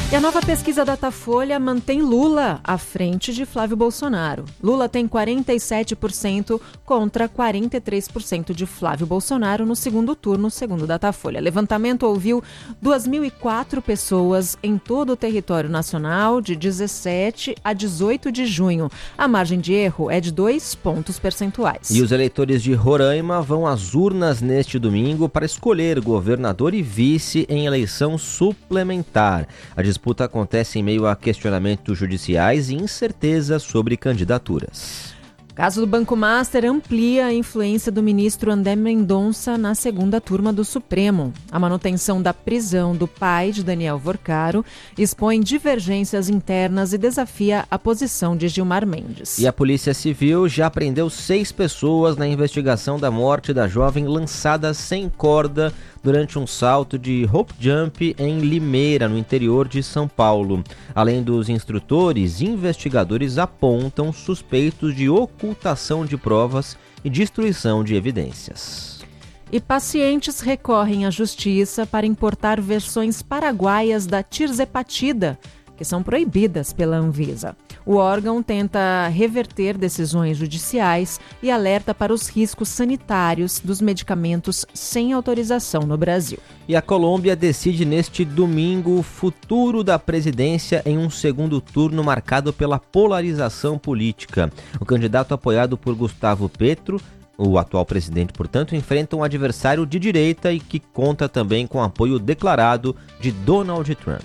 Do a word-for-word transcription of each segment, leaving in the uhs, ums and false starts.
E a nova pesquisa Datafolha mantém Lula à frente de Flávio Bolsonaro. Lula tem quarenta e sete por cento contra quarenta e três por cento de Flávio Bolsonaro no segundo turno, segundo Datafolha. Levantamento ouviu duas mil e quatro pessoas em todo o território nacional de dezessete a dezoito de junho. A margem de erro é de dois pontos percentuais. E os eleitores de Roraima vão às urnas neste domingo para escolher governador e vice em eleição suplementar. A A disputa acontece em meio a questionamentos judiciais e incerteza sobre candidaturas. O caso do Banco Master amplia a influência do ministro André Mendonça na segunda turma do Supremo. A manutenção da prisão do pai de Daniel Vorcaro expõe divergências internas e desafia a posição de Gilmar Mendes. E a Polícia Civil já prendeu seis pessoas na investigação da morte da jovem lançada sem corda durante um salto de rope jump em Limeira, no interior de São Paulo. Além dos instrutores, investigadores apontam suspeitos de ocultação de provas e destruição de evidências. E pacientes recorrem à justiça para importar versões paraguaias da tirzepatida, que são proibidas pela Anvisa. O órgão tenta reverter decisões judiciais e alerta para os riscos sanitários dos medicamentos sem autorização no Brasil. E a Colômbia decide neste domingo o futuro da presidência em um segundo turno marcado pela polarização política. O candidato apoiado por Gustavo Petro, o atual presidente, portanto, enfrenta um adversário de direita e que conta também com apoio declarado de Donald Trump.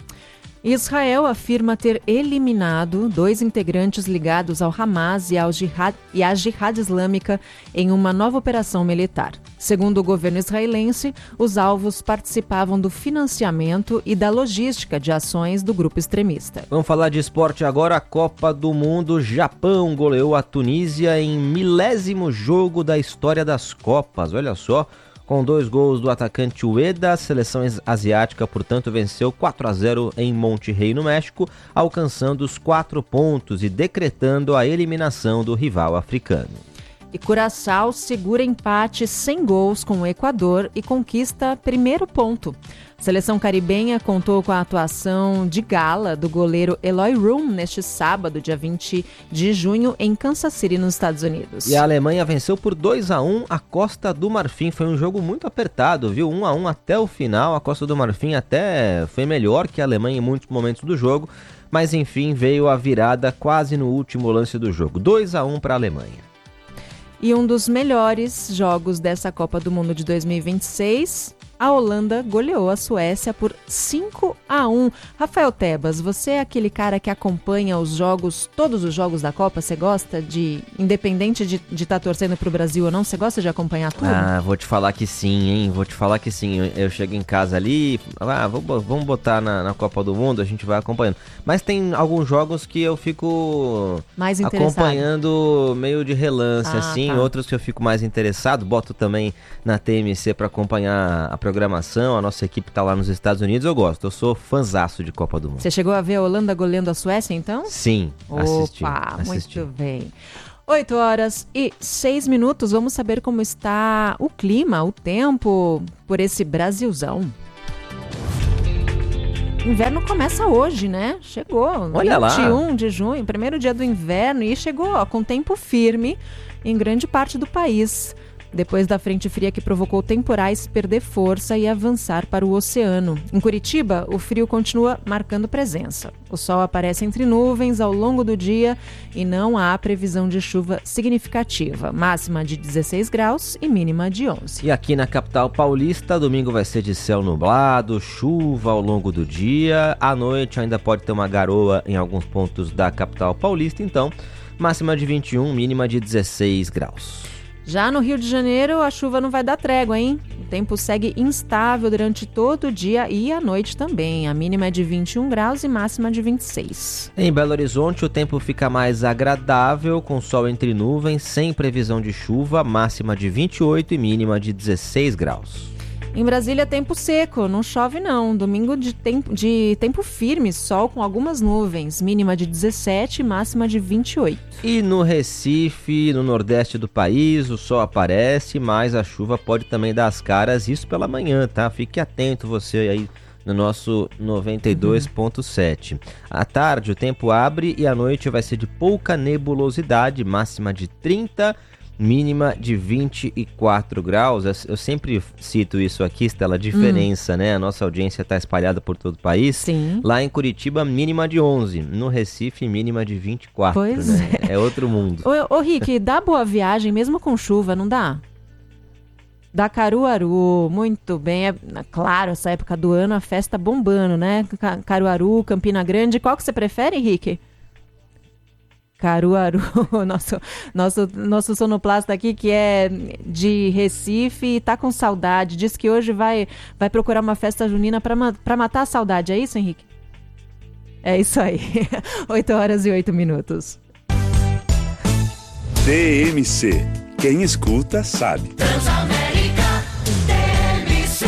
Israel afirma ter eliminado dois integrantes ligados ao Hamas e, ao jihad, e à Jihad Islâmica em uma nova operação militar. Segundo o governo israelense, os alvos participavam do financiamento e da logística de ações do grupo extremista. Vamos falar de esporte agora. A Copa do Mundo. Japão goleou a Tunísia em milésimo jogo da história das Copas. Olha só. Com dois gols do atacante Ueda, a seleção asiática, portanto, venceu quatro a zero em Monterrey, no México, alcançando os quatro pontos e decretando a eliminação do rival africano. E Curaçao segura empate sem gols com o Equador e conquista primeiro ponto. A seleção caribenha contou com a atuação de gala do goleiro Eloy Room neste sábado, dia vinte de junho, em Kansas City, nos Estados Unidos. E a Alemanha venceu por dois a um a Costa do Marfim. Foi um jogo muito apertado, viu? um a um até o final. A Costa do Marfim até foi melhor que a Alemanha em muitos momentos do jogo, mas enfim, veio a virada quase no último lance do jogo. dois a um para a Alemanha. E um dos melhores jogos dessa Copa do Mundo de dois mil e vinte e seis, a Holanda goleou a Suécia por cinco a um. Rafael Tebas, você é aquele cara que acompanha os jogos, todos os jogos da Copa? Você gosta de, independente de estar tá torcendo pro Brasil ou não, você gosta de acompanhar tudo? Ah, vou te falar que sim, hein? Vou te falar que sim. Eu, eu chego em casa ali, ah, vamos botar na, na Copa do Mundo, a gente vai acompanhando. Mas tem alguns jogos que eu fico mais acompanhando meio de relance, ah, assim. Tá. Outros que eu fico mais interessado, boto também na T M C para acompanhar a programação, a nossa equipe tá lá nos Estados Unidos, eu gosto, eu sou fãzaço de Copa do Mundo. Você chegou a ver a Holanda goleando a Suécia, então? Sim, assisti. Opa, assisti. Muito bem. oito horas e seis minutos, vamos saber como está o clima, o tempo por esse Brasilzão. Inverno começa hoje, né? Chegou, Olha lá. vinte e um de junho, primeiro dia do inverno, e chegou ó, com tempo firme em grande parte do país. Depois da frente fria que provocou temporais perder força e avançar para o oceano. Em Curitiba, o frio continua marcando presença. O sol aparece entre nuvens ao longo do dia e não há previsão de chuva significativa. Máxima de dezesseis graus e mínima de onze. E aqui na capital paulista, domingo vai ser de céu nublado, chuva ao longo do dia. À noite ainda pode ter uma garoa em alguns pontos da capital paulista, então máxima de vinte e um, mínima de dezesseis graus. Já no Rio de Janeiro, a chuva não vai dar trégua, hein? O tempo segue instável durante todo o dia e à noite também. A mínima é de vinte e um graus e máxima de vinte e seis. Em Belo Horizonte, o tempo fica mais agradável, com sol entre nuvens, sem previsão de chuva, máxima de vinte e oito e mínima de dezesseis graus. Em Brasília, tempo seco, não chove não. Domingo de tempo, de tempo firme, sol com algumas nuvens, mínima de dezessete, máxima de vinte e oito. E no Recife, no nordeste do país, o sol aparece, mas a chuva pode também dar as caras, isso pela manhã, tá? Fique atento você aí, no nosso noventa e dois ponto sete. À tarde o tempo abre e à noite vai ser de pouca nebulosidade, máxima de trinta, mínima de vinte e quatro graus. Eu sempre cito isso aqui, Stella, a diferença, hum. né? A nossa audiência está espalhada por todo o país. Sim. Lá em Curitiba, mínima de onze. No Recife, mínima de vinte e quatro. Pois né? é. É outro mundo. Ô, ô Rick, dá boa viagem mesmo com chuva, não dá? Da Caruaru, muito bem. É, claro, essa época do ano, a festa bombando, né? Caruaru, Campina Grande. Qual que você prefere, Rick? Caruaru, nosso, nosso, nosso sonoplasta aqui, que é de Recife e tá com saudade. Diz que hoje vai, vai procurar uma festa junina para ma- pra matar a saudade. É isso, Henrique? É isso aí. oito horas e oito minutos. T M C. Quem escuta, sabe. Transamérica, T M C.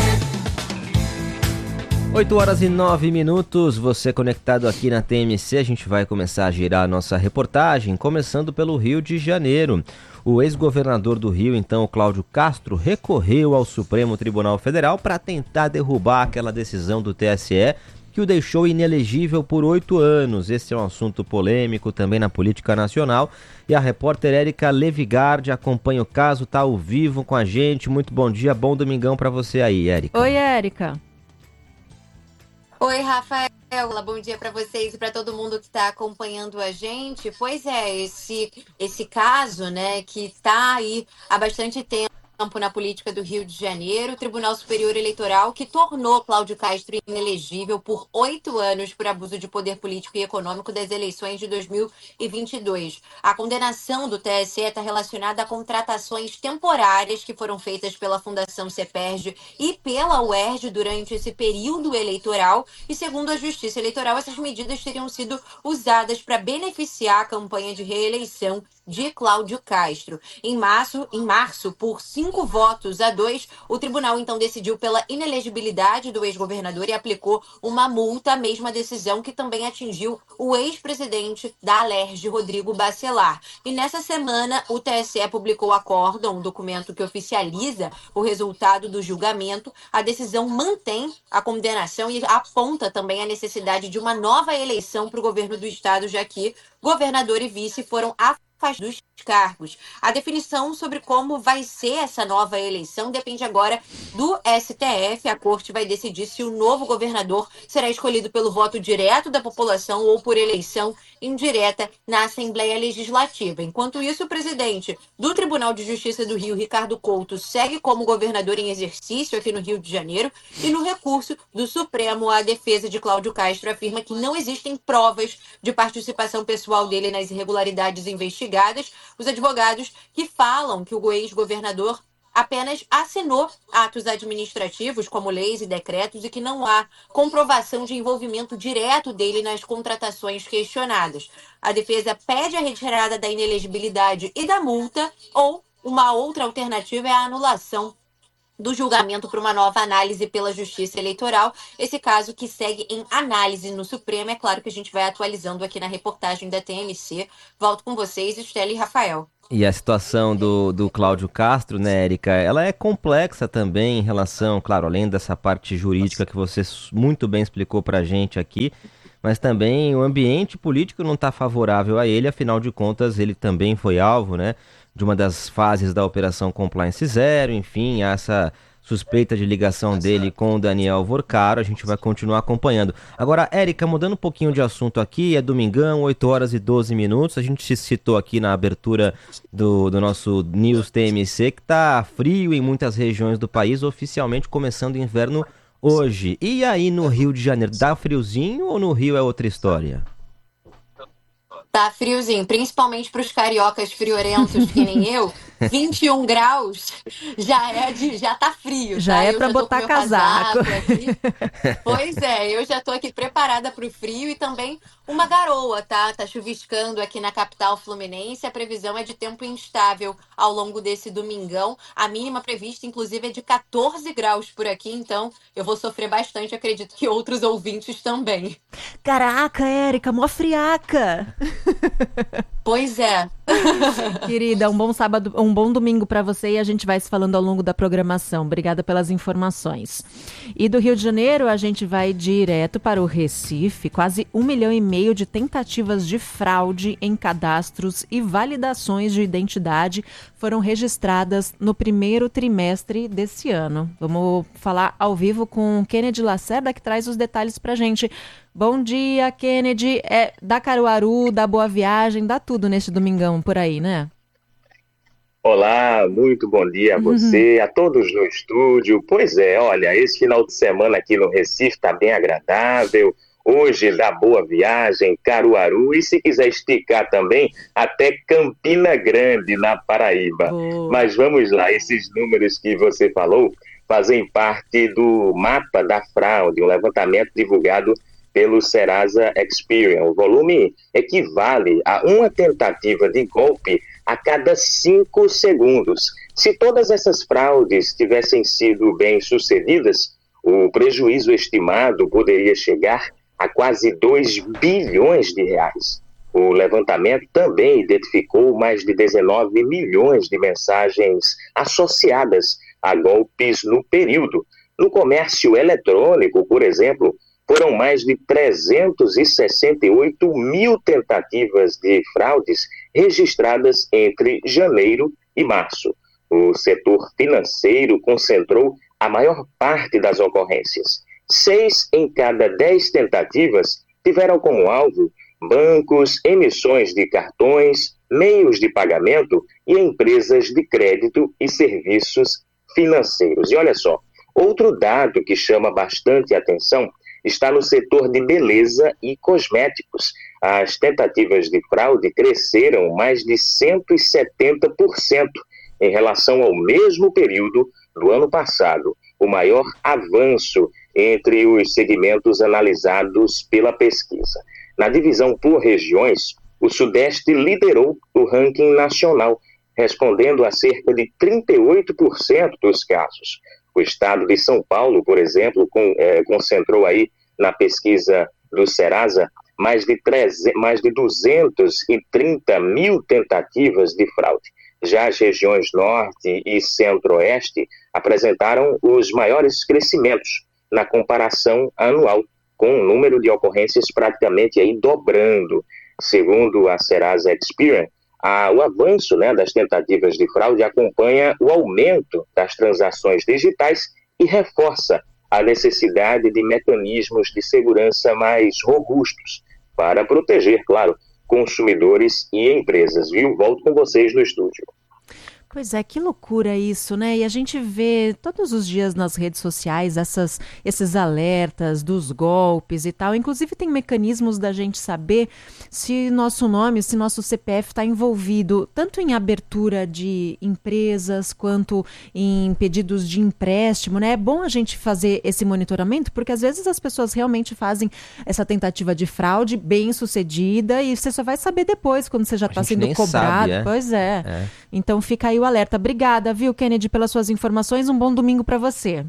oito horas e nove minutos, você conectado aqui na T M C, a gente vai começar a girar a nossa reportagem, começando pelo Rio de Janeiro. O ex-governador do Rio, então, Cláudio Castro, recorreu ao Supremo Tribunal Federal para tentar derrubar aquela decisão do T S E que o deixou inelegível por oito anos. Esse é um assunto polêmico também na política nacional. E a repórter Érica Levigardi acompanha o caso, está ao vivo com a gente. Muito bom dia, bom domingão para você aí, Érica. Oi, Érica. Oi, Rafael. Bom dia para vocês e para todo mundo que está acompanhando a gente. Pois é, esse, esse caso, né, que está aí há bastante tempo na política do Rio de Janeiro, o Tribunal Superior Eleitoral, que tornou Cláudio Castro inelegível por oito anos por abuso de poder político e econômico das eleições de dois mil e vinte e dois. A condenação do T S E está relacionada a contratações temporárias que foram feitas pela Fundação CEPERJ e pela U E R J durante esse período eleitoral e, segundo a Justiça Eleitoral, essas medidas teriam sido usadas para beneficiar a campanha de reeleição de Cláudio Castro. Em março, em março, por cinco votos a dois, o tribunal então decidiu pela inelegibilidade do ex-governador e aplicou uma multa, a mesma decisão que também atingiu o ex-presidente da Alerj, Rodrigo Bacelar. E nessa semana, o T S E publicou o acórdão, um documento que oficializa o resultado do julgamento. A decisão mantém a condenação e aponta também a necessidade de uma nova eleição para o governo do estado, já que governador e vice foram afastados dos cargos. A definição sobre como vai ser essa nova eleição depende agora do S T F. A corte vai decidir se o novo governador será escolhido pelo voto direto da população ou por eleição indireta na Assembleia Legislativa. Enquanto isso, o presidente do Tribunal de Justiça do Rio, Ricardo Couto, segue como governador em exercício aqui no Rio de Janeiro e no recurso do Supremo, a defesa de Cláudio Castro afirma que não existem provas de participação pessoal dele nas irregularidades investigadas. Os advogados que falam que o ex-governador apenas assinou atos administrativos, como leis e decretos, e que não há comprovação de envolvimento direto dele nas contratações questionadas. A defesa pede a retirada da inelegibilidade e da multa, ou uma outra alternativa é a anulação do julgamento para uma nova análise pela Justiça Eleitoral. Esse caso que segue em análise no Supremo. É claro que a gente vai atualizando aqui na reportagem da T M C. Volto com vocês, Estela e Rafael. E a situação do, do Cláudio Castro, né, Érica, ela é complexa também em relação, claro, além dessa parte jurídica que você muito bem explicou pra gente aqui, mas também o ambiente político não está favorável a ele, afinal de contas ele também foi alvo, né, de uma das fases da Operação Compliance Zero, enfim, essa suspeita de ligação dele com o Daniel Vorcaro, a gente vai continuar acompanhando. Agora, Érica, mudando um pouquinho de assunto aqui, é domingão, oito horas e doze minutos, a gente se citou aqui na abertura do, do nosso News T M C, que tá frio em muitas regiões do país, oficialmente começando o inverno hoje. E aí no Rio de Janeiro, dá friozinho ou no Rio é outra história? Tá friozinho, principalmente para os cariocas friorentos que nem eu. vinte e um graus já é de, já tá frio. Já tá? é eu para já botar casaco. casaco pois é, eu já tô aqui preparada para o frio e também uma garoa, tá? Tá chuviscando aqui na capital fluminense. A previsão é de tempo instável ao longo desse domingão. A mínima prevista, inclusive, é de catorze graus por aqui, então eu vou sofrer bastante, acredito que outros ouvintes também. Caraca, Érica, mó friaca! Pois é. Querida, um bom sábado, um bom domingo para você e a gente vai se falando ao longo da programação. Obrigada pelas informações. E do Rio de Janeiro a gente vai direto para o Recife. Quase um milhão e meio de tentativas de fraude em cadastros e validações de identidade foram registradas no primeiro trimestre desse ano. Vamos falar ao vivo com Kennedy Lacerda, que traz os detalhes para a gente. Bom dia, Kennedy. É da Caruaru, da Boa Viagem, dá tudo neste domingão por aí, né? Olá, muito bom dia a você, uhum. a todos no estúdio. Pois é, olha, esse final de semana aqui no Recife está bem agradável. Hoje da Boa Viagem, Caruaru e se quiser esticar também, até Campina Grande, na Paraíba. Oh. Mas vamos lá, esses números que você falou fazem parte do mapa da fraude, um levantamento divulgado pelo Serasa Experian. O volume equivale a uma tentativa de golpe a cada cinco segundos. Se todas essas fraudes tivessem sido bem sucedidas, o prejuízo estimado poderia chegar a quase dois bilhões de reais. O levantamento também identificou mais de dezenove milhões de mensagens associadas a golpes no período. No comércio eletrônico, por exemplo, foram mais de trezentos e sessenta e oito mil tentativas de fraudes registradas entre janeiro e março. O setor financeiro concentrou a maior parte das ocorrências. Seis em cada dez tentativas tiveram como alvo bancos, emissões de cartões, meios de pagamento e empresas de crédito e serviços financeiros. E olha só, outro dado que chama bastante atenção está no setor de beleza e cosméticos. As tentativas de fraude cresceram mais de cento e setenta por cento em relação ao mesmo período do ano passado, o maior avanço entre os segmentos analisados pela pesquisa. Na divisão por regiões, o Sudeste liderou o ranking nacional, respondendo a cerca de trinta e oito por cento dos casos. O estado de São Paulo, por exemplo, com, é, concentrou aí na pesquisa do Serasa mais de, trezentos, mais de duzentos e trinta mil tentativas de fraude. Já as regiões Norte e Centro-Oeste apresentaram os maiores crescimentos na comparação anual, com o número de ocorrências praticamente aí dobrando. Segundo a Serasa Experian, a, o avanço, né, das tentativas de fraude acompanha o aumento das transações digitais e reforça a necessidade de mecanismos de segurança mais robustos para proteger, claro, consumidores e empresas. Viu? Volto com vocês no estúdio. Pois é, que loucura isso, né? E a gente vê todos os dias nas redes sociais essas, esses alertas dos golpes e tal. Inclusive tem mecanismos da gente saber se nosso nome, se nosso C P F está envolvido tanto em abertura de empresas quanto em pedidos de empréstimo, né? É bom a gente fazer esse monitoramento porque às vezes as pessoas realmente fazem essa tentativa de fraude bem sucedida e você só vai saber depois quando você já está sendo cobrado. Sabe, é? Pois é. é. Então fica aí o alerta. Obrigada, viu, Kennedy, pelas suas informações. Um bom domingo para você.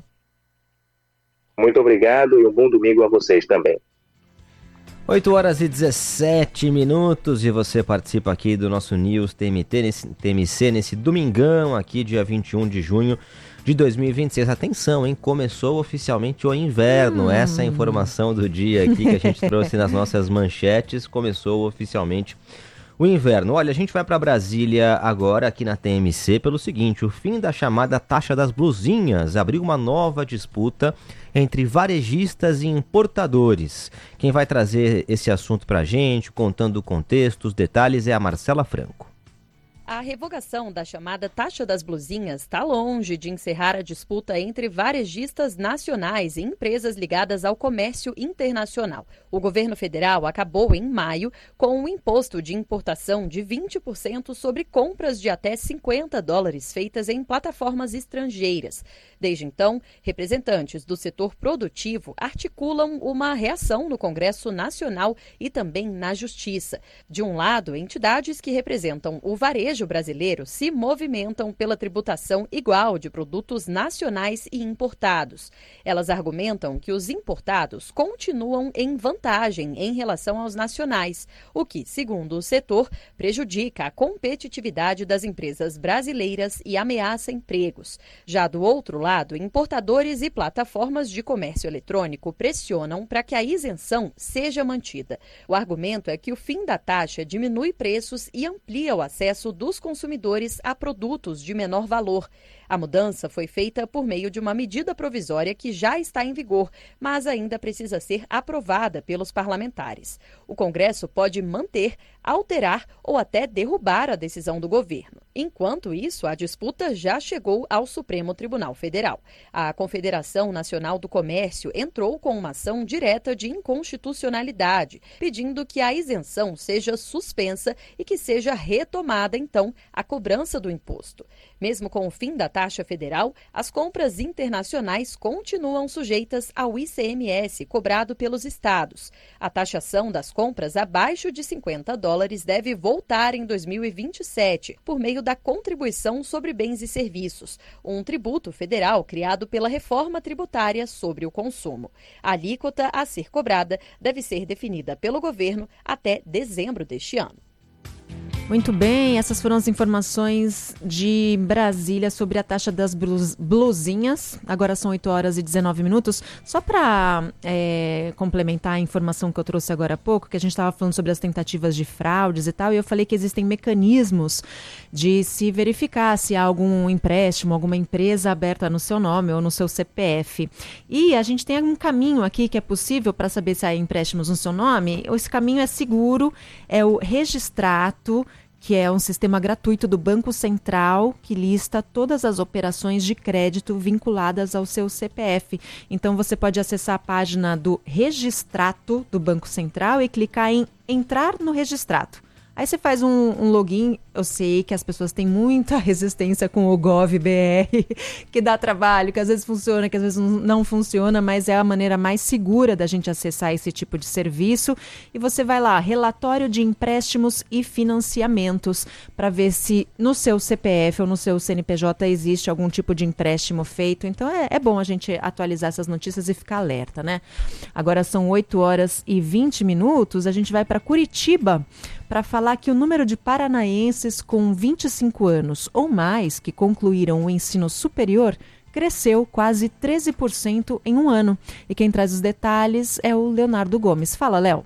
Muito obrigado e um bom domingo a vocês também. oito horas e dezessete minutos e você participa aqui do nosso News T M T, nesse, T M C nesse domingão aqui, dia vinte e um de junho de dois mil e vinte e seis. Atenção, hein? Começou oficialmente o inverno. Hum. Essa é a informação do dia aqui que a gente trouxe nas nossas manchetes. Começou oficialmente o inverno. Olha, a gente vai para Brasília agora, aqui na T M C, pelo seguinte: o fim da chamada taxa das blusinhas abriu uma nova disputa entre varejistas e importadores. Quem vai trazer esse assunto para a gente, contando o contexto, os detalhes, é a Marcela Franco. A revogação da chamada taxa das blusinhas está longe de encerrar a disputa entre varejistas nacionais e empresas ligadas ao comércio internacional. O governo federal acabou em maio com um imposto de importação de vinte por cento sobre compras de até cinquenta dólares feitas em plataformas estrangeiras. Desde então, representantes do setor produtivo articulam uma reação no Congresso Nacional e também na Justiça. De um lado, entidades que representam o varejo varejo brasileiro se movimentam pela tributação igual de produtos nacionais e importados. Elas argumentam que os importados continuam em vantagem em relação aos nacionais, o que, segundo o setor, prejudica a competitividade das empresas brasileiras e ameaça empregos. Já do outro lado, importadores e plataformas de comércio eletrônico pressionam para que a isenção seja mantida. O argumento é que o fim da taxa diminui preços e amplia o acesso dos consumidores a produtos de menor valor. A mudança foi feita por meio de uma medida provisória que já está em vigor, mas ainda precisa ser aprovada pelos parlamentares. O Congresso pode manter, alterar ou até derrubar a decisão do governo. Enquanto isso, a disputa já chegou ao Supremo Tribunal Federal. A Confederação Nacional do Comércio entrou com uma ação direta de inconstitucionalidade, pedindo que a isenção seja suspensa e que seja retomada, então, a cobrança do imposto. Mesmo com o fim da taxa federal, as compras internacionais continuam sujeitas ao I C M S cobrado pelos estados. A taxação das compras abaixo de cinquenta dólares deve voltar em dois mil e vinte e sete, por meio da Contribuição sobre Bens e Serviços, um tributo federal criado pela reforma tributária sobre o consumo. A alíquota a ser cobrada deve ser definida pelo governo até dezembro deste ano. Muito bem, essas foram as informações de Brasília sobre a taxa das blusinhas. Agora são oito horas e dezenove minutos. Só para é, complementar a informação que eu trouxe agora há pouco, que a gente estava falando sobre as tentativas de fraudes e tal, e eu falei que existem mecanismos de se verificar se há algum empréstimo, alguma empresa aberta no seu nome ou no seu C P F. E a gente tem um caminho aqui que é possível para saber se há empréstimos no seu nome. Esse caminho é seguro, é o Registrato, que é um sistema gratuito do Banco Central que lista todas as operações de crédito vinculadas ao seu C P F. Então, você pode acessar a página do Registrato do Banco Central e clicar em Entrar no Registrato. Aí você faz um, um login. Eu sei que as pessoas têm muita resistência com o Gov.br, que dá trabalho, que às vezes funciona, que às vezes não funciona, mas é a maneira mais segura da gente acessar esse tipo de serviço. E você vai lá, relatório de empréstimos e financiamentos, para ver se no seu C P F ou no seu C N P J existe algum tipo de empréstimo feito. Então é, é bom a gente atualizar essas notícias e ficar alerta, né? Agora são oito horas e vinte minutos, a gente vai para Curitiba para falar que o número de paranaenses com vinte e cinco anos ou mais que concluíram o ensino superior cresceu quase treze por cento em um ano. E quem traz os detalhes é o Leonardo Gomes. Fala, Léo.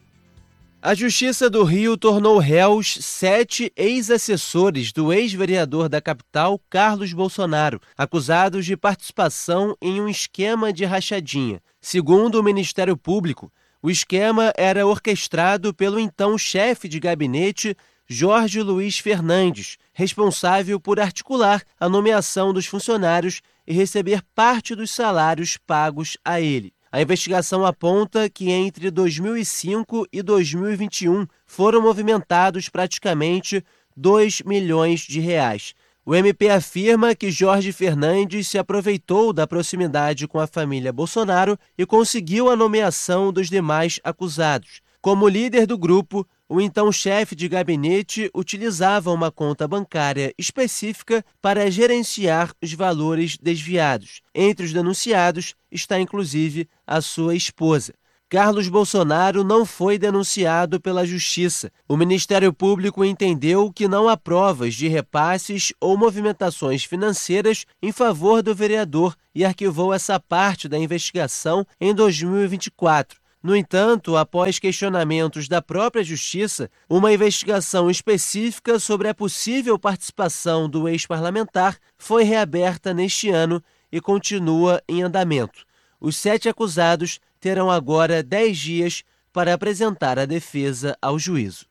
A Justiça do Rio tornou réus sete ex-assessores do ex-vereador da capital, Carlos Bolsonaro, acusados de participação em um esquema de rachadinha. Segundo o Ministério Público, o esquema era orquestrado pelo então chefe de gabinete, Jorge Luiz Fernandes, responsável por articular a nomeação dos funcionários e receber parte dos salários pagos a ele. A investigação aponta que entre dois mil e cinco e dois mil e vinte e um foram movimentados praticamente dois milhões de reais. O M P afirma que Jorge Fernandes se aproveitou da proximidade com a família Bolsonaro e conseguiu a nomeação dos demais acusados. Como líder do grupo, o então chefe de gabinete utilizava uma conta bancária específica para gerenciar os valores desviados. Entre os denunciados está inclusive a sua esposa. Carlos Bolsonaro não foi denunciado pela Justiça. O Ministério Público entendeu que não há provas de repasses ou movimentações financeiras em favor do vereador e arquivou essa parte da investigação em dois mil e vinte e quatro. No entanto, após questionamentos da própria Justiça, uma investigação específica sobre a possível participação do ex-parlamentar foi reaberta neste ano e continua em andamento. Os sete acusados terão agora dez dias para apresentar a defesa ao juízo.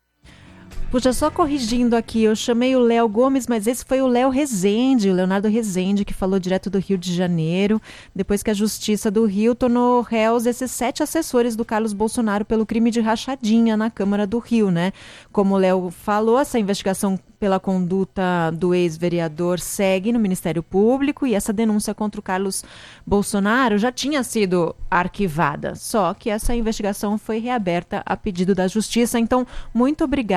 Puxa, só corrigindo aqui, eu chamei o Léo Gomes, mas esse foi o Léo Rezende, o Leonardo Rezende, que falou direto do Rio de Janeiro, depois que a Justiça do Rio tornou réus esses sete assessores do Carlos Bolsonaro pelo crime de rachadinha na Câmara do Rio, né? Como o Léo falou, essa investigação pela conduta do ex-vereador segue no Ministério Público e essa denúncia contra o Carlos Bolsonaro já tinha sido arquivada, só que essa investigação foi reaberta a pedido da Justiça. Então, muito obrigada,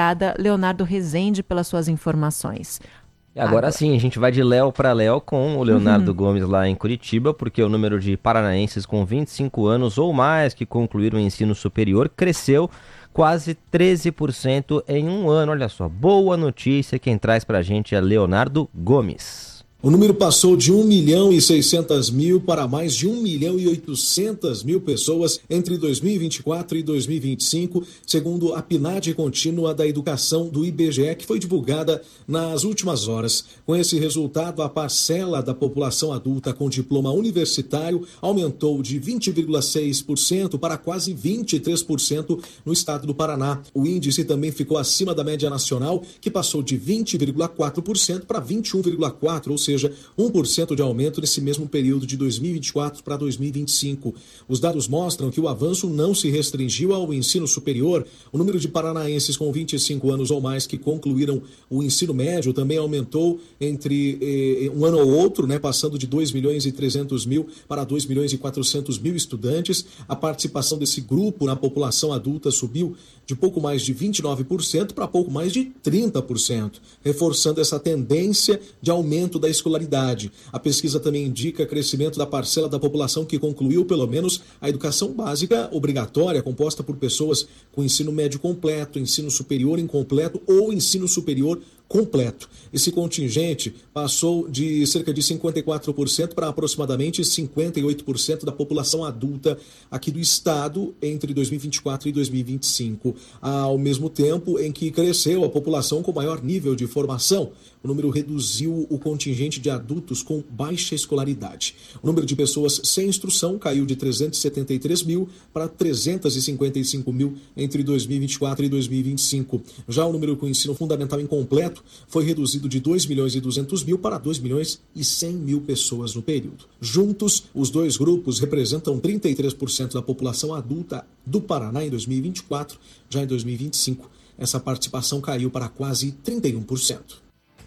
Leonardo Rezende, pelas suas informações. Agora, Agora sim, a gente vai de Léo para Léo com o Leonardo uhum. Gomes lá em Curitiba, porque o número de paranaenses com vinte e cinco anos ou mais que concluíram o ensino superior cresceu quase treze por cento em um ano. Olha só, boa notícia, quem traz para a gente é Leonardo Gomes. O número passou de um milhão e seiscentos mil para mais de um milhão e oitocentos mil pessoas entre dois mil e vinte e quatro e dois mil e vinte e cinco, segundo a P N A D contínua da educação do I B G E, que foi divulgada nas últimas horas. Com esse resultado, a parcela da população adulta com diploma universitário aumentou de vinte vírgula seis por cento para quase vinte e três por cento no estado do Paraná. O índice também ficou acima da média nacional, que passou de vinte vírgula quatro por cento para vinte e um vírgula quatro por cento, ou seja, um por cento de aumento nesse mesmo período de dois mil e vinte e quatro para dois mil e vinte e cinco. Os dados mostram que o avanço não se restringiu ao ensino superior. O número de paranaenses com vinte e cinco anos ou mais que concluíram o ensino médio também aumentou entre eh, um ano ou outro, né, passando de dois milhões e trezentos mil para dois milhões e quatrocentos mil estudantes. A participação desse grupo na população adulta subiu de pouco mais de vinte e nove por cento para pouco mais de trinta por cento, reforçando essa tendência de aumento da escolaridade. A pesquisa também indica crescimento da parcela da população que concluiu pelo menos a educação básica obrigatória, composta por pessoas com ensino médio completo, ensino superior incompleto ou ensino superior completo. Esse contingente passou de cerca de cinquenta e quatro por cento para aproximadamente cinquenta e oito por cento da população adulta aqui do estado entre dois mil e vinte e quatro e dois mil e vinte e cinco, ao mesmo tempo em que cresceu a população com maior nível de formação. O número reduziu o contingente de adultos com baixa escolaridade. O número de pessoas sem instrução caiu de trezentos e setenta e três mil para trezentos e cinquenta e cinco mil entre dois mil e vinte e quatro e dois mil e vinte e cinco. Já o número com ensino fundamental incompleto foi reduzido de dois milhões e duzentos mil para dois milhões e cem mil pessoas no período. Juntos, os dois grupos representam trinta e três por cento da população adulta do Paraná em dois mil e vinte e quatro. Já em dois mil e vinte e cinco, essa participação caiu para quase trinta e um por cento.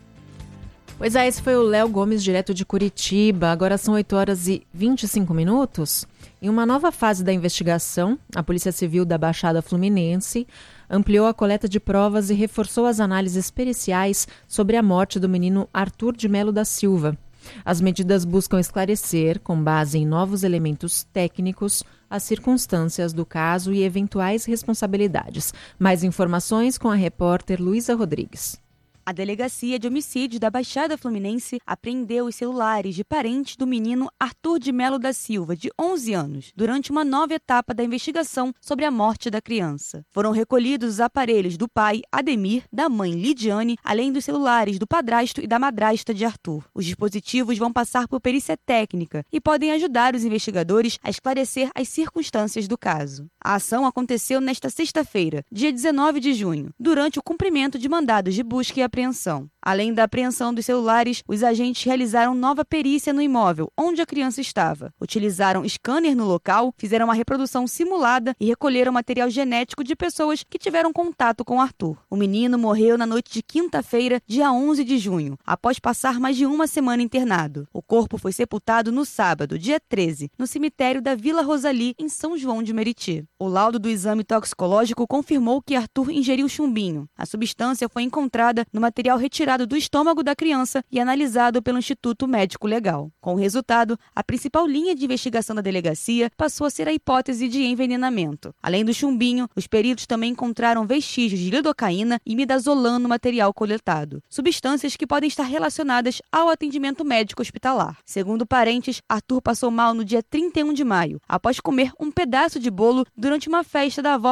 Pois é, esse foi o Léo Gomes, direto de Curitiba. Agora são oito horas e vinte e cinco minutos. Em uma nova fase da investigação, a Polícia Civil da Baixada Fluminense ampliou a coleta de provas e reforçou as análises periciais sobre a morte do menino Arthur de Melo da Silva. As medidas buscam esclarecer, com base em novos elementos técnicos, as circunstâncias do caso e eventuais responsabilidades. Mais informações com a repórter Luísa Rodrigues. A Delegacia de Homicídio da Baixada Fluminense apreendeu os celulares de parentes do menino Arthur de Melo da Silva, de onze anos, durante uma nova etapa da investigação sobre a morte da criança. Foram recolhidos os aparelhos do pai, Ademir, da mãe, Lidiane, além dos celulares do padrasto e da madrasta de Arthur. Os dispositivos vão passar por perícia técnica e podem ajudar os investigadores a esclarecer as circunstâncias do caso. A ação aconteceu nesta sexta-feira, dia dezenove de junho, durante o cumprimento de mandados de busca e apreensão. Além da apreensão dos celulares, os agentes realizaram nova perícia no imóvel onde a criança estava. Utilizaram scanner no local, fizeram uma reprodução simulada e recolheram material genético de pessoas que tiveram contato com Arthur. O menino morreu na noite de quinta-feira, dia onze de junho, após passar mais de uma semana internado. O corpo foi sepultado no sábado, dia treze, no cemitério da Vila Rosali, em São João de Meriti. O laudo do exame toxicológico confirmou que Arthur ingeriu chumbinho. A substância foi encontrada no material retirado do estômago da criança e analisado pelo Instituto Médico Legal. Com o resultado, a principal linha de investigação da delegacia passou a ser a hipótese de envenenamento. Além do chumbinho, os peritos também encontraram vestígios de lidocaína e midazolam no material coletado, substâncias que podem estar relacionadas ao atendimento médico hospitalar. Segundo parentes, Arthur passou mal no dia trinta e um de maio, após comer um pedaço de bolo durante uma festa da avó